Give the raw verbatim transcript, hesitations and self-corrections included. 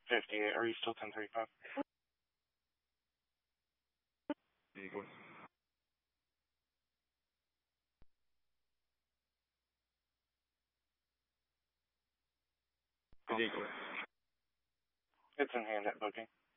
fifty-eight. Are you still ten thirty-five? Ridiculous. It's in hand at booking.